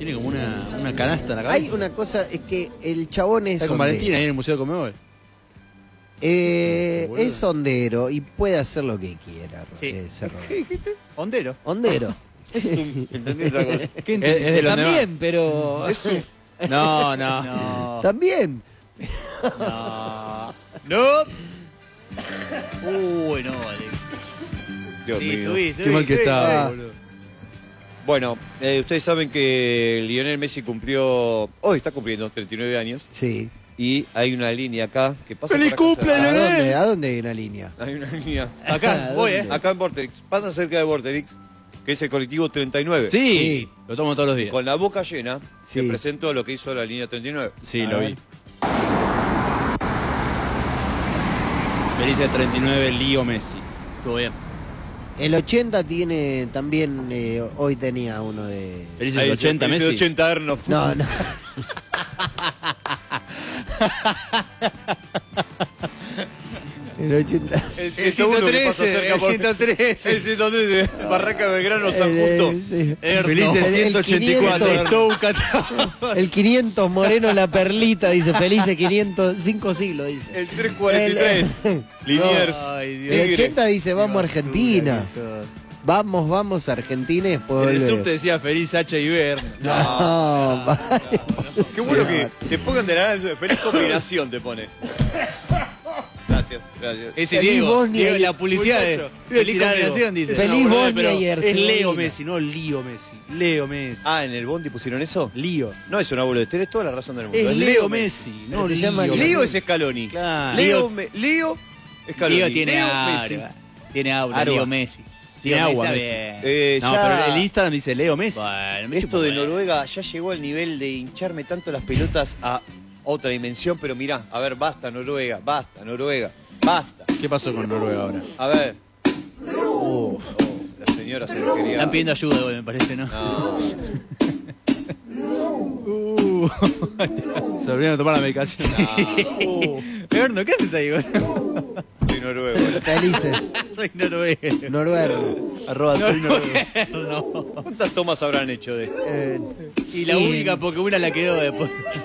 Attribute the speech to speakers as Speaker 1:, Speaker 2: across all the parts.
Speaker 1: Tiene como una canasta en la cabeza.
Speaker 2: Hay una cosa, es que el chabón es
Speaker 1: Está con
Speaker 2: hondero.
Speaker 1: Valentina ahí en el Museo de Conmebol.
Speaker 2: Es hondero y puede hacer lo que quiera.
Speaker 3: Sí.
Speaker 2: Cerro.
Speaker 3: ¿Qué dijiste? Hondero.
Speaker 2: Hondero.
Speaker 4: ¿Entendí otra cosa?
Speaker 1: Es de los
Speaker 2: También, pero...
Speaker 1: No.
Speaker 2: También.
Speaker 3: No. No. Uy, no, vale.
Speaker 4: Dios
Speaker 3: Sí,
Speaker 4: mío.
Speaker 3: subí.
Speaker 1: Qué mal que está,
Speaker 2: Ah.
Speaker 1: boludo.
Speaker 4: Bueno, ustedes saben que Lionel Messi hoy está cumpliendo 39 años.
Speaker 2: Sí.
Speaker 4: Y hay una línea acá que pasa
Speaker 1: ¡Feliz
Speaker 4: por acá
Speaker 1: cumple,
Speaker 4: cerca.
Speaker 1: Lionel!
Speaker 2: ¿A dónde hay una línea?
Speaker 4: Hay una línea.
Speaker 3: Acá, voy,
Speaker 4: Acá en Vorterix. Pasa cerca de Vorterix, que es el colectivo 39.
Speaker 1: Sí, lo tomo todos los días.
Speaker 4: Con la boca llena,
Speaker 2: Sí.
Speaker 4: te presento lo que hizo la línea 39.
Speaker 1: Sí,
Speaker 2: A
Speaker 1: lo
Speaker 2: ver.
Speaker 1: vi. Feliz de 39, Lío Messi.
Speaker 3: Estuvo bien.
Speaker 2: El 80 tiene también, hoy tenía uno de...
Speaker 1: Feliz
Speaker 4: Ahí
Speaker 1: de
Speaker 4: dice,
Speaker 1: 80,
Speaker 4: feliz
Speaker 1: Messi.
Speaker 4: 80 Erno.
Speaker 2: No, no. El 80.
Speaker 4: El 101 que pasa cerca por...
Speaker 3: El 113.
Speaker 4: El 113, Barraca Belgrano, San Justo.
Speaker 2: Sí.
Speaker 1: Feliz de
Speaker 2: El
Speaker 1: 184.
Speaker 2: 500. El 500 Moreno La Perlita, dice. Felices 505 siglos, dice.
Speaker 4: El 343. Liniers.
Speaker 3: Ay, Dios.
Speaker 2: El
Speaker 4: Tigre.
Speaker 2: 80 dice, vamos a Argentina. Vamos a Argentina y después
Speaker 1: En el
Speaker 2: volvemos.
Speaker 1: subte decía feliz HIV.
Speaker 2: No, vale.
Speaker 4: Qué bueno que te pongan de la nada. Feliz combinación te pone. Gracias.
Speaker 3: Ese
Speaker 2: Feliz
Speaker 3: Diego,
Speaker 2: Bosnia
Speaker 3: Diego,
Speaker 2: y-
Speaker 3: la publicidad de
Speaker 1: Muchacho,
Speaker 3: Feliz
Speaker 1: iba a decir
Speaker 3: combinación,
Speaker 1: algo.
Speaker 3: dice.
Speaker 2: Feliz
Speaker 1: No,
Speaker 2: Bosnia
Speaker 1: pero
Speaker 2: y
Speaker 1: es
Speaker 2: Herzegovina.
Speaker 1: Leo Messi, no Lío Messi. Leo Messi.
Speaker 4: Ah, ¿en el Bondi pusieron eso?
Speaker 1: Lío.
Speaker 4: No es una boludez, tenés toda la razón del mundo.
Speaker 1: Es Leo Messi, no
Speaker 2: Se
Speaker 1: Lío.
Speaker 2: llama
Speaker 4: Leo es Scaloni.
Speaker 1: Claro.
Speaker 4: Leo Scaloni.
Speaker 3: Diego tiene
Speaker 4: Leo
Speaker 3: aura.
Speaker 4: Messi.
Speaker 3: Tiene aura,
Speaker 1: Arba.
Speaker 3: Leo Messi.
Speaker 1: Tiene
Speaker 3: Leo
Speaker 1: agua,
Speaker 3: Messi
Speaker 1: Messi.
Speaker 3: está bien.
Speaker 1: No,
Speaker 4: ya
Speaker 1: pero el Instagram dice Leo Messi.
Speaker 3: Bueno, me
Speaker 4: esto
Speaker 3: chupo
Speaker 4: de
Speaker 3: huevo.
Speaker 4: Noruega ya llegó al nivel de hincharme tanto las pelotas a otra dimensión, pero mirá, a ver, basta Noruega, basta.
Speaker 1: ¿Qué pasó con Noruega ahora?
Speaker 4: A ver. La señora se lo quería.
Speaker 3: Están pidiendo ayuda, igual, me parece, ¿no?
Speaker 4: No.
Speaker 1: Se olvidaron de tomar la medicación.
Speaker 3: Erno, ¿qué haces ahí, güey?
Speaker 4: Soy noruego.
Speaker 2: Felices.
Speaker 3: Soy noruego.
Speaker 2: Noruego.
Speaker 1: Arroba soy Noruega.
Speaker 3: No.
Speaker 4: ¿Cuántas tomas habrán hecho de esto?
Speaker 3: Y la única, porque una la quedó después.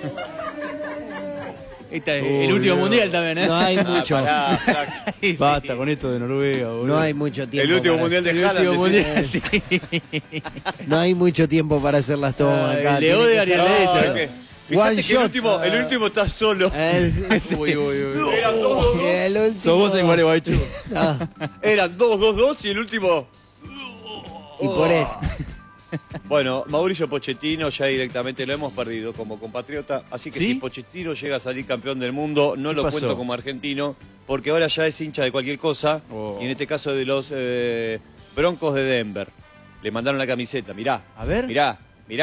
Speaker 3: Esta es el último
Speaker 1: Dios.
Speaker 3: mundial también, ¿eh?
Speaker 2: No hay
Speaker 4: Ah,
Speaker 2: mucho.
Speaker 4: pará, flaco.
Speaker 3: Sí.
Speaker 1: Basta con esto de Noruega, boludo.
Speaker 2: No hay mucho tiempo.
Speaker 4: El último
Speaker 2: para-
Speaker 4: mundial de
Speaker 3: El
Speaker 4: Haaland.
Speaker 3: último
Speaker 4: decís.
Speaker 3: mundial, sí.
Speaker 2: No hay mucho tiempo para hacer las tomas
Speaker 3: Ay,
Speaker 2: acá.
Speaker 3: le
Speaker 2: Tiene
Speaker 3: odia
Speaker 2: que ser-
Speaker 3: Ariel
Speaker 4: No,
Speaker 3: Leto,
Speaker 4: es
Speaker 3: ¿no?
Speaker 4: que,
Speaker 2: One
Speaker 4: fíjate que
Speaker 2: shot.
Speaker 4: el último está solo.
Speaker 1: Uy.
Speaker 4: Eran 2-2-2.
Speaker 2: El último-
Speaker 1: Sos vos en Gualeguaychú.
Speaker 2: Ah,
Speaker 4: Eran 2-2-2 y el último.
Speaker 2: y por eso.
Speaker 4: Bueno, Mauricio Pochettino ya directamente lo hemos perdido como compatriota, así que
Speaker 1: ¿Sí?
Speaker 4: si Pochettino llega a salir campeón del mundo, no lo
Speaker 1: pasó?
Speaker 4: cuento como argentino, porque ahora ya es hincha de cualquier cosa,
Speaker 1: Oh.
Speaker 4: y en este caso de los Broncos de Denver. Le mandaron la camiseta, mirá.
Speaker 1: A ver.
Speaker 4: Mirá.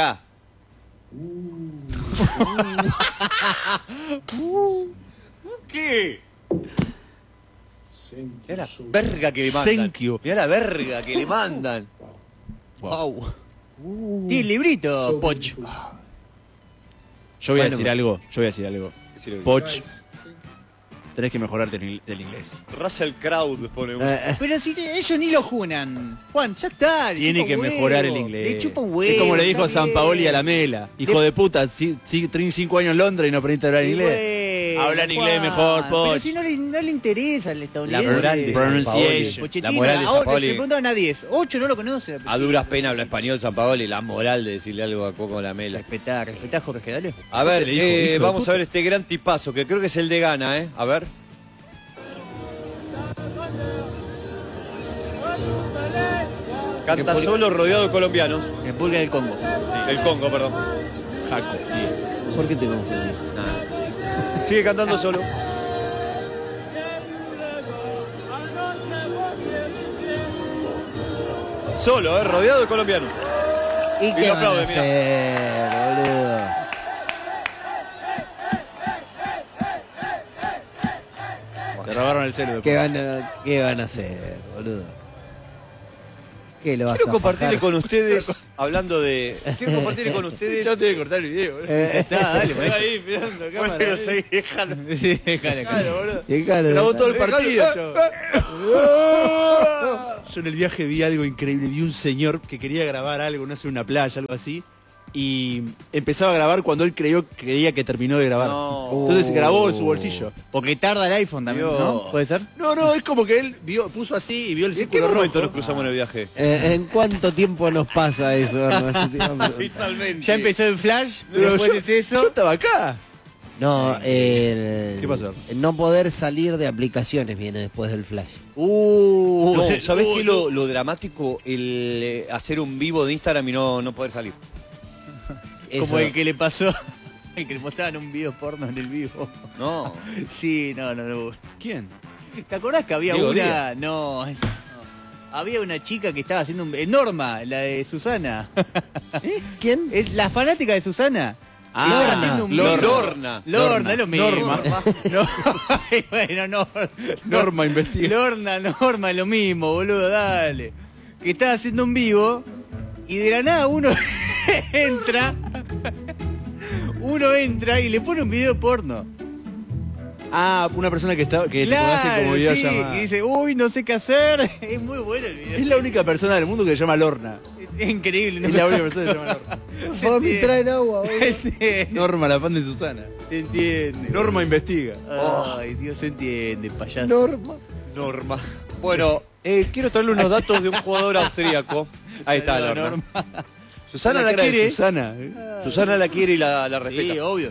Speaker 4: ¿Qué? Mirá la verga que le mandan.
Speaker 1: Thank you.
Speaker 4: Mirá la verga que le mandan.
Speaker 1: Wow.
Speaker 3: Tiene el librito, Poch.
Speaker 1: Yo voy a
Speaker 2: Bueno,
Speaker 1: decir algo.
Speaker 4: Decilo.
Speaker 1: Poch, tenés que mejorarte del inglés.
Speaker 4: Russell Crowd pone un...
Speaker 3: Pero si ellos ni lo junan. Juan, ya está. le
Speaker 1: Tiene
Speaker 3: chupa
Speaker 1: que
Speaker 3: un huevo.
Speaker 1: mejorar el inglés.
Speaker 3: Le chupa un huevo.
Speaker 1: Es como le dijo
Speaker 3: está
Speaker 1: San Paoli
Speaker 3: bien.
Speaker 1: a la Mela. Hijo de puta, sí, tenés 5 años en Londres y no aprendiste a hablar
Speaker 3: Y
Speaker 1: inglés.
Speaker 3: bueno,
Speaker 1: Habla en inglés
Speaker 3: Juan,
Speaker 1: mejor, Poch.
Speaker 3: Pero si no le interesa el
Speaker 4: La
Speaker 3: estadounidense.
Speaker 4: moral de San
Speaker 1: Pronunciation.
Speaker 4: Paoli. La moral de San
Speaker 3: Se
Speaker 4: Paoli.
Speaker 3: preguntaban a 10. 8 no lo conoce.
Speaker 4: A duras penas habla español San Paoli. La moral de decirle algo a Coco Lamela.
Speaker 3: Respetá a Jorge, dale.
Speaker 4: A ver,
Speaker 1: Le dijo, hijo de
Speaker 4: vamos
Speaker 1: puta.
Speaker 4: a ver este gran tipazo que creo que es el de Ghana, ¿eh? A ver. Canta solo rodeado de colombianos.
Speaker 3: República del Congo.
Speaker 4: El Congo, perdón.
Speaker 1: Jaco, 10.
Speaker 2: ¿Por qué te confundís?
Speaker 4: Sigue cantando solo. Solo, rodeado de colombianos.
Speaker 2: ¿Y qué
Speaker 4: lo
Speaker 2: van a
Speaker 4: aplaude, mirá.
Speaker 2: hacer, boludo?
Speaker 1: Te robaron el celu.
Speaker 2: ¿Qué van a hacer, boludo? ¿Qué lo vas
Speaker 4: Quiero
Speaker 2: a
Speaker 4: compartirle
Speaker 2: fajar?
Speaker 4: con ustedes, hablando de... Quiero compartirle con ustedes...
Speaker 1: Ya te voy a cortar el video, boludo.
Speaker 3: Dale,
Speaker 1: Estoy ahí mirando cámara.
Speaker 4: Bueno, seguí, déjalo.
Speaker 3: Sí, déjale.
Speaker 1: Claro, boludo.
Speaker 2: Dejalo,
Speaker 1: Grabó todo el
Speaker 2: dejalo.
Speaker 1: partido, chavo. Yo en el viaje vi algo increíble. Vi un señor que quería grabar algo, no sé, una playa, algo así. y empezaba a grabar cuando él creía que terminó de grabar.
Speaker 4: No.
Speaker 1: Entonces grabó en su bolsillo.
Speaker 3: Porque tarda el iPhone también,
Speaker 4: Dios.
Speaker 3: ¿no? ¿Puede ser?
Speaker 1: No, es como que él puso así y vio el
Speaker 4: ¿Y en qué
Speaker 1: círculo
Speaker 4: momento nos
Speaker 1: rojo.
Speaker 4: cruzamos en el viaje?
Speaker 2: ¿En cuánto tiempo nos pasa eso? No, eso te iba a preguntar.
Speaker 4: Totalmente.
Speaker 3: Ya empezó el flash,
Speaker 1: Pero
Speaker 3: después
Speaker 1: yo,
Speaker 3: es eso.
Speaker 1: yo estaba acá.
Speaker 2: No,
Speaker 1: ¿Qué pasó?
Speaker 2: el no poder salir de aplicaciones viene después del flash.
Speaker 4: No, ¿sabés qué lo dramático? El hacer un vivo de Instagram y no poder salir.
Speaker 2: Eso.
Speaker 3: Como el que le pasó, el que le mostraban un video porno en el vivo.
Speaker 4: No.
Speaker 3: Sí, no.
Speaker 1: ¿Quién?
Speaker 3: ¿Te acordás que había
Speaker 4: Diego
Speaker 3: una?
Speaker 4: Díaz.
Speaker 3: No. Había una chica que estaba haciendo un... Norma, la de Susana.
Speaker 2: ¿Quién?
Speaker 3: Es la fanática de Susana.
Speaker 1: Ah,
Speaker 3: Estaba haciendo un video. Lorna, es lo mismo.
Speaker 1: Norma.
Speaker 3: No, bueno, no.
Speaker 1: Norma investiga.
Speaker 3: Norma, es lo mismo, boludo, dale. Que estaba haciendo un vivo y de la nada uno entra y le pone un video porno.
Speaker 1: Ah, una persona que hace como
Speaker 3: Claro, sí,
Speaker 1: videollamada.
Speaker 3: y dice, uy, no sé qué hacer. Es muy bueno el video.
Speaker 1: Es la única persona del mundo que se llama Lorna.
Speaker 3: Es increíble, ¿no?
Speaker 1: Es la única persona que se llama Lorna.
Speaker 2: Por mí traen agua, boludo.
Speaker 3: Se entiende.
Speaker 1: Norma, la fan de Susana.
Speaker 3: Se entiende.
Speaker 1: Norma investiga.
Speaker 3: Ay, Dios, se entiende, payaso.
Speaker 4: Norma. Bueno, quiero traerle unos datos de un jugador austríaco. Ahí está,
Speaker 3: Saludos,
Speaker 4: Norma.
Speaker 3: Norma.
Speaker 4: Susana la
Speaker 1: cara de
Speaker 4: quiere.
Speaker 1: Susana.
Speaker 4: Susana la quiere y la respeta.
Speaker 3: Sí, obvio.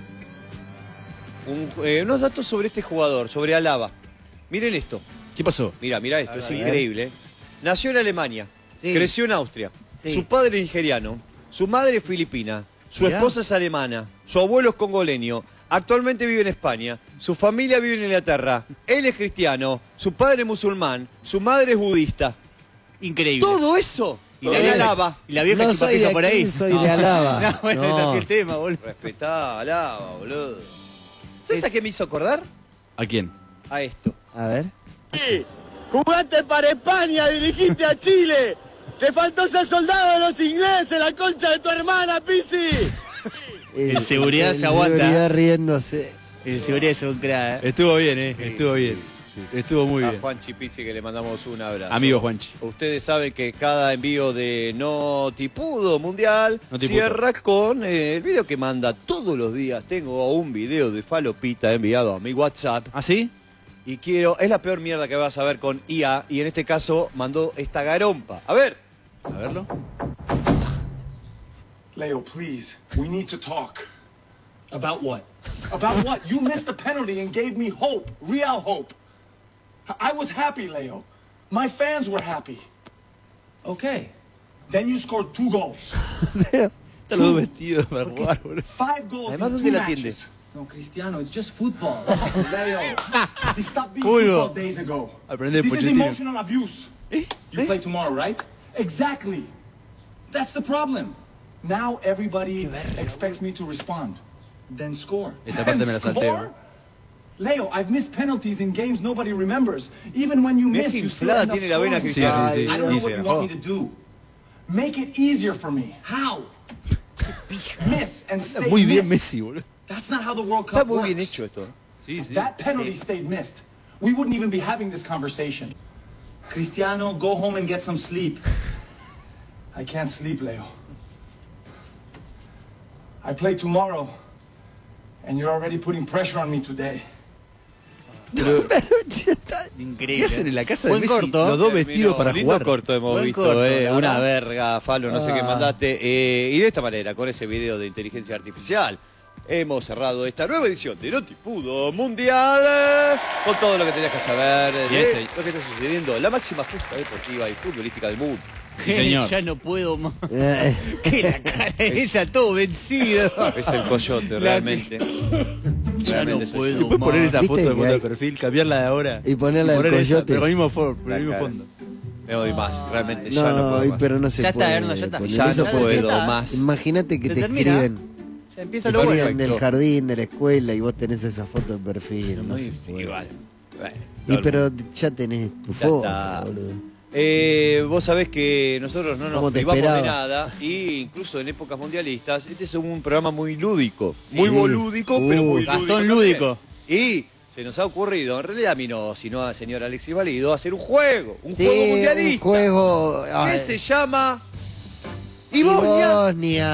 Speaker 4: Unos datos sobre este jugador, sobre Alaba. Miren esto.
Speaker 1: ¿Qué pasó?
Speaker 4: Mira esto, es
Speaker 2: ver.
Speaker 4: increíble. Nació en Alemania,
Speaker 2: Sí.
Speaker 4: creció en Austria.
Speaker 2: Sí.
Speaker 4: Su padre es nigeriano, su madre es filipina, su
Speaker 1: Mirá.
Speaker 4: esposa es alemana, su abuelo es congoleño, actualmente vive en España, su familia vive en Inglaterra, él es cristiano, su padre es musulmán, su madre es budista.
Speaker 3: Increíble.
Speaker 4: Todo eso
Speaker 3: Y
Speaker 4: en Alaba.
Speaker 3: Y la vieja
Speaker 2: No soy de
Speaker 3: chupapica por ahí.
Speaker 2: aquí, soy de Alaba.
Speaker 3: No, bueno, es
Speaker 2: No.
Speaker 3: así el tema, boludo.
Speaker 4: Respetá, Alaba, boludo. ¿Sabes a qué me hizo acordar?
Speaker 1: ¿A quién?
Speaker 4: A esto.
Speaker 2: A ver.
Speaker 5: Jugaste para España, dirigiste a Chile. Te faltó ser soldado de los ingleses, la concha de tu hermana, Pisi.
Speaker 3: El seguridad
Speaker 2: el
Speaker 3: se aguanta.
Speaker 2: seguridad riéndose.
Speaker 3: El seguridad es un crack.
Speaker 1: Estuvo bien, estuvo bien. Estuvo muy
Speaker 4: A
Speaker 1: bien.
Speaker 4: Juan Chipizzi que le mandamos un abrazo.
Speaker 1: Amigo Juanchi.
Speaker 4: Ustedes saben que cada envío de Notipudo Mundial
Speaker 1: Notipudo.
Speaker 4: cierra con el video que manda todos los días. Tengo un video de Falopita enviado a mi WhatsApp
Speaker 1: ¿Ah, sí?
Speaker 4: y es la peor mierda que vas a ver con IA y en este caso mandó esta garompa. A ver.
Speaker 1: A verlo.
Speaker 6: Leo, please, we need to talk. About what? About what? You missed the penalty and gave me hope, real hope. I was happy, Leo. My fans were happy. Okay. Then you scored 2 goals.
Speaker 1: Están los dos vestidos para jugar, boludo.
Speaker 6: 5 goals
Speaker 4: Además,
Speaker 6: in
Speaker 4: ¿dónde
Speaker 6: 2
Speaker 4: la
Speaker 6: matches.
Speaker 4: atiende?
Speaker 6: No, Cristiano, it's just football. Leo, they stopped being
Speaker 3: Fútbol.
Speaker 6: football days ago.
Speaker 1: Aprende
Speaker 6: This is
Speaker 1: Pochettino.
Speaker 6: emotional abuse. You play tomorrow, right? Exactly. That's the problem. Now everybody expects me to respond. Then score.
Speaker 1: Esta parte me la
Speaker 6: Then
Speaker 1: salteo.
Speaker 6: score? Leo, I've missed penalties in games nobody remembers. Even when you
Speaker 4: Mirá
Speaker 6: miss,
Speaker 4: qué
Speaker 6: you still
Speaker 4: inflada
Speaker 6: end up
Speaker 4: tiene la vena
Speaker 6: scoring.
Speaker 4: Cristiano.
Speaker 1: Sí,
Speaker 6: I don't know
Speaker 1: Dice,
Speaker 6: what you want me to do. Make it easier for me. How? Miss and stay
Speaker 1: Muy bien
Speaker 6: missed.
Speaker 1: Messi, boludo.
Speaker 6: That's not how the World Cup
Speaker 4: Está muy
Speaker 6: works.
Speaker 4: bien hecho esto.
Speaker 1: Sí,
Speaker 6: If that penalty stayed missed, we wouldn't even be having this conversation. Cristiano, go home and get some sleep. I can't sleep, Leo. I play tomorrow, and you're already putting pressure on me today.
Speaker 3: Increíble.
Speaker 1: ¿Qué hacen en la casa de
Speaker 3: Buen
Speaker 1: Messi?
Speaker 3: corto.
Speaker 1: Los dos vestidos para
Speaker 4: lindo
Speaker 1: jugar.
Speaker 4: corto hemos
Speaker 3: Buen
Speaker 4: visto,
Speaker 3: corto, la
Speaker 4: una
Speaker 3: verdad.
Speaker 4: verga, Falo, no sé qué mandaste. Y de esta manera, con ese video de inteligencia artificial, hemos cerrado esta nueva edición de Notipudo Mundial con todo lo que tenías que saber de
Speaker 1: Yes.
Speaker 4: lo que está sucediendo, la máxima justa deportiva y futbolística del mundo.
Speaker 1: Sí, señor.
Speaker 3: Ya no puedo más.
Speaker 2: Eh,
Speaker 3: Que la cara esa todo vencido.
Speaker 4: Es el coyote, realmente.
Speaker 3: Ya no
Speaker 4: Realmente soy
Speaker 3: puedo
Speaker 4: yo.
Speaker 1: Después poner esa
Speaker 2: ¿Viste
Speaker 1: foto de
Speaker 2: que
Speaker 1: foto de
Speaker 2: hay-
Speaker 1: perfil, cambiarla de ahora.
Speaker 2: Y ponerla del
Speaker 1: poner esa,
Speaker 2: coyote.
Speaker 1: pero con el mismo, por
Speaker 4: La
Speaker 1: el mismo
Speaker 4: cara.
Speaker 1: fondo.
Speaker 4: No doy más, realmente ya no
Speaker 2: no,
Speaker 4: puedo más.
Speaker 2: pero no se
Speaker 3: Ya está,
Speaker 2: puede.
Speaker 3: Erno, ya está.
Speaker 2: poner
Speaker 4: Ya
Speaker 2: eso
Speaker 4: no
Speaker 2: porque
Speaker 4: puedo
Speaker 3: está.
Speaker 4: más.
Speaker 2: Imagínate que
Speaker 3: Se
Speaker 2: te
Speaker 3: termina.
Speaker 2: escriben,
Speaker 3: Ya empieza
Speaker 2: te
Speaker 3: lo bueno.
Speaker 2: escriben del
Speaker 4: Perfecto.
Speaker 2: jardín, de la escuela y vos tenés esa foto de perfil. No se puede.
Speaker 4: Igual. Bueno,
Speaker 2: Y
Speaker 4: todo el
Speaker 2: pero ya tenés tu
Speaker 4: Ya
Speaker 2: foto,
Speaker 4: está.
Speaker 2: boludo.
Speaker 4: Vos sabés que nosotros no nos
Speaker 2: ¿Cómo te
Speaker 4: privamos de
Speaker 2: esperaba?
Speaker 4: nada y incluso en épocas mundialistas este es un programa muy lúdico, muy
Speaker 2: Sí.
Speaker 4: bolúdico, pero muy
Speaker 3: Gastón
Speaker 4: lúdico.
Speaker 3: lúdico.
Speaker 4: también. Y se nos ha ocurrido, en realidad a mí no, sino al señor Alexis Valido, hacer un juego
Speaker 2: Sí,
Speaker 4: mundialista
Speaker 2: un juego.
Speaker 4: que
Speaker 2: ay,
Speaker 4: se llama
Speaker 2: y
Speaker 4: Bosnia.
Speaker 2: Bosnia.